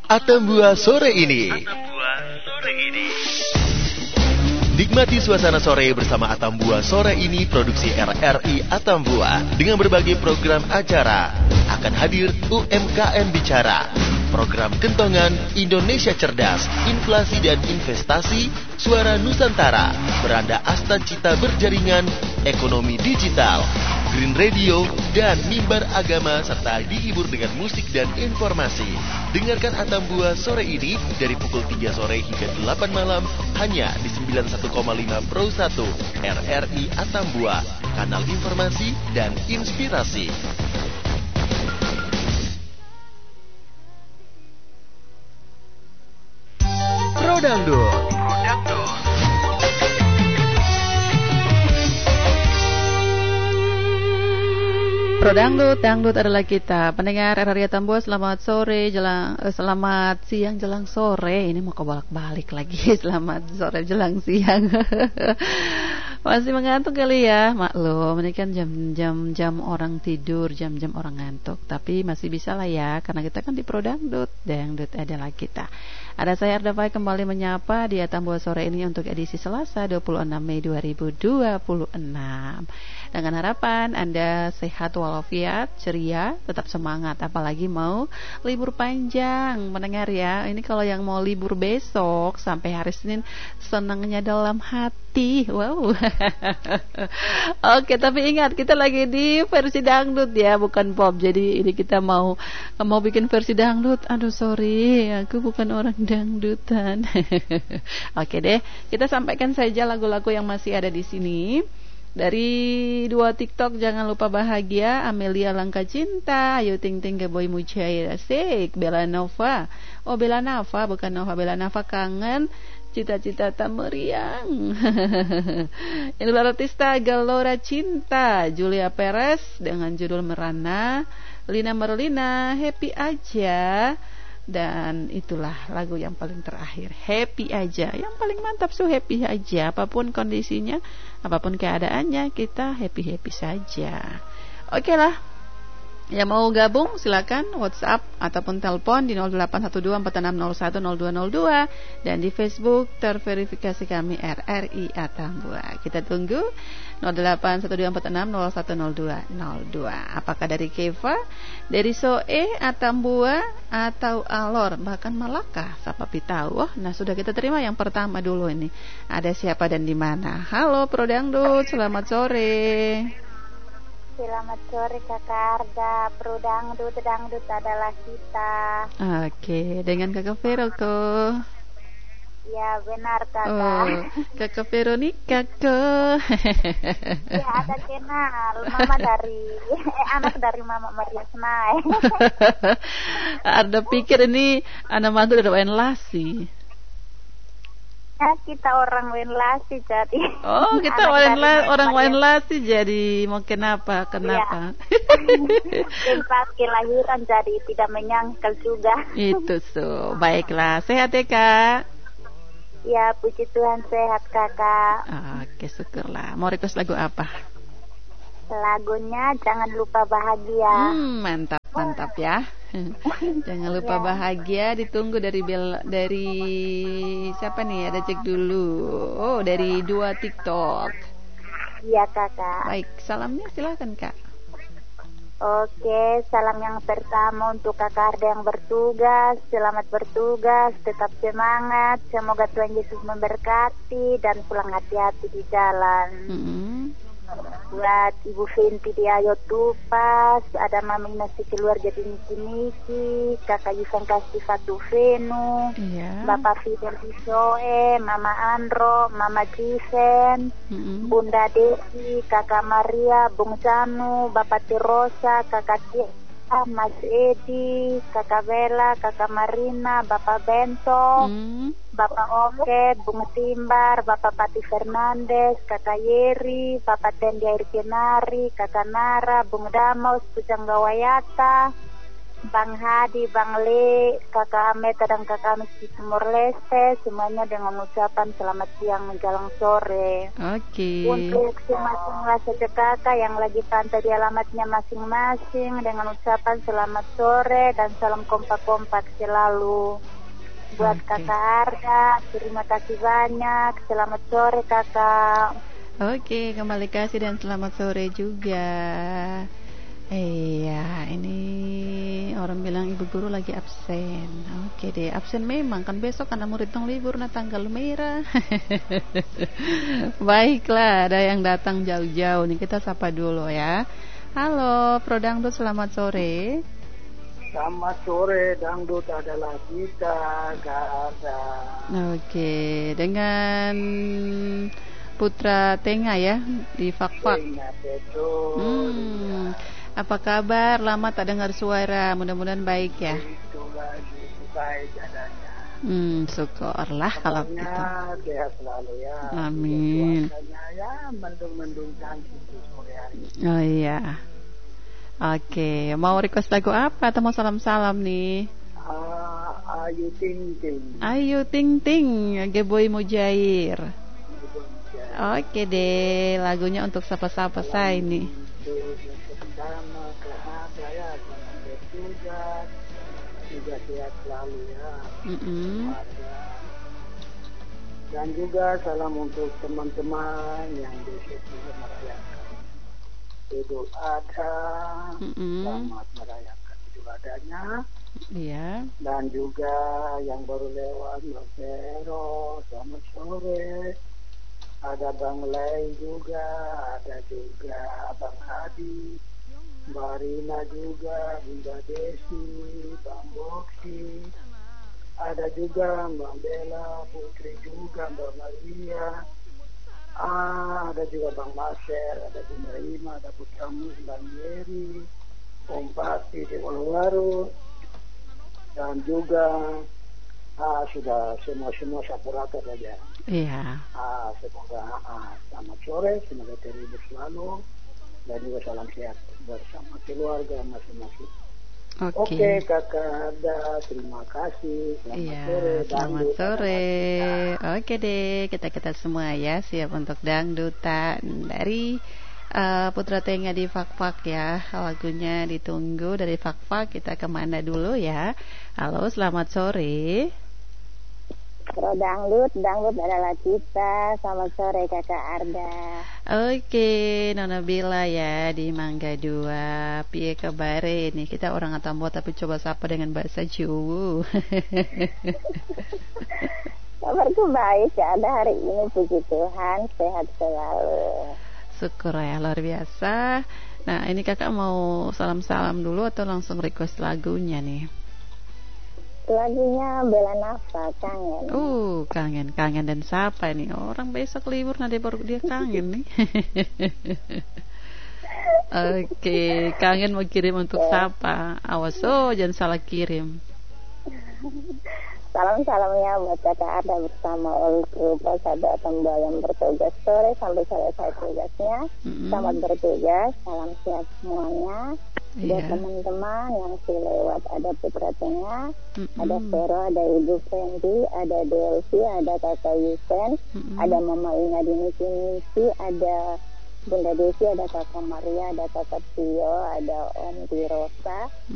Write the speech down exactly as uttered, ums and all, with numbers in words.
Atambua sore ini. Nikmati suasana sore bersama Atambua sore ini, produksi R R I Atambua dengan berbagai program acara. Akan hadir U M K M Bicara, program Kentongan, Indonesia Cerdas, Inflasi dan Investasi, Suara Nusantara, Beranda Asta Cita Berjaringan, Ekonomi Digital, Green Radio, dan Mimbar Agama, serta dihibur dengan musik dan informasi. Dengarkan Atambua sore ini dari pukul tiga sore hingga delapan malam hanya di sembilan puluh satu koma lima Pro satu R R I Atambua, kanal informasi dan inspirasi. Pro Dangdut. Pro Dangdut, Dangdut adalah kita. Pendengar R R I Atambua, selamat sore, jelang, eh, selamat siang, jelang sore. Ini mau kebolak-balik lagi. Selamat sore, jelang siang. Masih mengantuk kali ya, maklum. Ini kan jam-jam jam orang tidur, jam-jam orang ngantuk. Tapi masih bisa lah ya, karena kita kan di Pro Dangdut. Dangdut adalah kita. Ada saya Arda Fai kembali menyapa di Atambua sore ini untuk edisi Selasa dua puluh enam Mei dua ribu dua puluh enam. Dengan harapan Anda sehat walafiat, ceria, tetap semangat. Apalagi mau libur panjang, mendengar ya. Ini kalau yang mau libur besok sampai hari Senin, senangnya dalam hati. Wow. Oke, tapi ingat kita lagi di versi dangdut ya, bukan pop. Jadi ini kita mau mau bikin versi dangdut. Aduh sorry, aku bukan orang dangdutan. Oke deh, kita sampaikan saja lagu-lagu yang masih ada di sini. Dari dua TikTok, jangan lupa bahagia, Amelia Langka Cinta, Ayu Ting Ting ke Boy Mujair, asik, Bella Nova. Oh Bella Nova, bukan Nova, Bella Nova kangen, cita-cita tak meriang. Ini artista Galora Cinta, Julia Perez dengan judul Merana, Lina Merlina, Happy Aja. Dan itulah lagu yang paling terakhir, Happy Aja. Yang paling mantap so happy aja, apapun kondisinya, apapun keadaannya, kita happy-happy saja. Oke lah, yang mau gabung silakan WhatsApp ataupun telepon di nol delapan satu dua empat enam nol satu nol dua nol dua, dan di Facebook terverifikasi kami R R I Atambua. Kita tunggu nol delapan satu dua empat enam nol satu nol dua nol dua. Apakah dari Keva, dari Soe, Atambua, atau Alor, bahkan Malaka, siapa tahu. Oh, nah sudah kita terima yang pertama dulu ini. Ada siapa dan di mana? Halo Pro Dangdut, selamat sore. Selamat sore Kakak Arda, Pro Dangdut, Dangdut adalah kita. Oke, dengan Kakak Vero kok. Ya benar Kakak. Oh, Kakak Veronica kok. Ya ada kenal, Mama dari eh, anak dari Mama Maria Senai. Arda pikir ini anak mantu dari Wenlasi. Ya, kita orang Wenlasi jadi. Oh, kita Wenla, orang Wenlasi jadi. Mau kenapa? Kenapa? Ya. Tempat kelahiran jadi tidak menyangkal juga. Itu so. Baiklah, sehat ya Kak? Ya, puji Tuhan sehat Kakak. Oke, syukurlah. Mau request lagu apa? Lagunya Jangan Lupa Bahagia. Hmm, mantap, mantap ya. Jangan lupa ya. Bahagia. Ditunggu dari bel, dari siapa nih? Ada cek dulu. Oh, dari dua TikTok. Iya Kakak. Baik, salamnya silakan Kak. Oke, salam yang pertama untuk Kakak Arda yang bertugas. Selamat bertugas, tetap semangat. Semoga Tuhan Yesus memberkati dan pulang hati-hati di jalan. Mm-hmm. Buat Ibu Vinti di Ayo Tupas, ada Mama Inasi keluarga di Niki-Niki, Kakak Yusang Kasih Fatu Venu, yeah. Bapak Fidel Isoe, Mama Andro, Mama Jiven, mm-hmm. Bunda Desi, Kakak Maria, Bung Janu, Bapak Tirosa, Kakak Tia, Mas Edi, Kakak Bella, Kakak Marina, Bapak Bento, mm. Bapak Oke, Bung Timbar, Bapak Pati Fernandes, Kakak Yeri, Bapak Tendi Air Kenari, Kakak Nara, Bung Damos, Pujang Gawayata, Bang Hadi, Bang Le, Kakak Ameta dan Kakak Amis di Timur Leste, semuanya dengan ucapan selamat siang menjelang sore. Oke. Untuk masing-masing saja kakak yang lagi pantau di alamatnya masing-masing dengan ucapan selamat sore dan salam kompak-kompak selalu. Buat okay. Kakak Arda, terima kasih banyak. Selamat sore kakak. Oke, kembali kasih dan selamat sore juga. Iya, ini orang bilang ibu guru lagi absen. Oke deh, absen memang kan besok karena murid tong libur na tanggal merah. Baiklah, ada yang datang jauh-jauh nih, kita sapa dulu ya. Halo, Pro Dangdut, selamat sore. Selamat sore, Dangdut adalah kita, gak ada. Oke, dengan Putra Tenga ya di Fakfak. Tenga, betul. Hmm. Apa kabar? Lama tak dengar suara. Mudah-mudahan baik ya. Itu lagi baik adanya. Hmm, syukurlah kalau gitu. Sehat selalu ya. Amin. Suasanya ya mendung-mendung cantik sore hari. Oh iya. Oke, mau request lagu apa atau mau salam-salam nih? Uh, Ayu Ting Ting. Ayu Ting Ting, Geboy Mujair. Oke deh, lagunya untuk siapa-siapa saya ini. Sama ke ada ya, sama bertugas, juga sehat selalu ya. Mm-hmm. Dan juga salam untuk teman-teman yang besok juga merayakan Idul Adha. Mm-hmm. Selamat merayakan Idul Adhanya. Iya. Dan juga yang baru lewat Mbak Vero, selamat sore. Ada Bang Lei juga, ada juga Bang Hadi, Mbak Rina juga, Bunda Desi, Bang Boksi, ada juga Mbak Bella, Putri juga, Mbak Maria, ah, ada juga Bang Maser, ada Bunda Ima, ada Putra Mus, Bang Yeri, Om Pati di Walu, dan juga ah, sudah semua-semua sapurata saja. Iya. Ah, semoga ah, selamat sore, semoga terhibur selalu, dan juga salam sehat bersama keluarga masing-masing. Oke, Oke, okay, Kakak Ada, terima kasih. Selamat iya, sore. selamat sore. Oke deh, kita kita semua ya siap untuk dangdutan dari uh, Putra Tenga di Fakfak ya. Lagunya ditunggu dari Fakfak. Kita kemana dulu ya? Halo, selamat sore. Pro Dangdut, Dangdut adalah kita. Selamat sore Kakak Arda. Oke, Nona Bila ya di Mangga dua. Piye kabare nih? Kita orang Atambo tapi coba sapa dengan bahasa Jawa. Kabarku baik ya, ada hari ini puji Tuhan, sehat selalu. Syukur ya, luar biasa. Nah, ini kakak mau salam-salam dulu atau langsung request lagunya nih? Lagunya Bella Nafa, kangen. Uh, kangen, kangen dan siapa nih? Orang besok libur nanti baru dia kangen nih. Oke, kangen mau kirim untuk siapa? Awas oh, jangan salah kirim. Salam-salamnya buat Kakak Arda bersama all kru Pasada Tamba yang bertugas sore sampai selesai tugasnya. Mm-hmm. Selamat bertugas, salam sehat semuanya. Buat Yeah. teman-teman yang sudah lewat, ada Putra Tenga, Mm-hmm. ada Vero, ada Ibu Fendi, ada Delvi, ada Kakak Yusen, Mm-hmm. ada Mama Ina Dinisi, ada Bunda Desi, ada Kakak Maria, ada Kakak Tio, ada Om Tirosa,